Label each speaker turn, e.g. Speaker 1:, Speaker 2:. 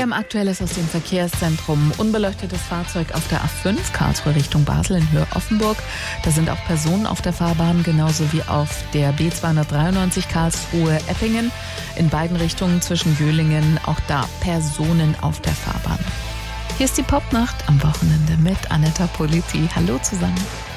Speaker 1: Wir haben Aktuelles aus dem Verkehrszentrum. Unbeleuchtetes Fahrzeug auf der A5, Karlsruhe Richtung Basel in Höhe Offenburg. Da sind auch Personen auf der Fahrbahn, genauso wie auf der B293 Karlsruhe Eppingen. In beiden Richtungen zwischen Göhlingen, auch da Personen auf der Fahrbahn. Hier ist die Popnacht am Wochenende mit Anetta Politi. Hallo zusammen.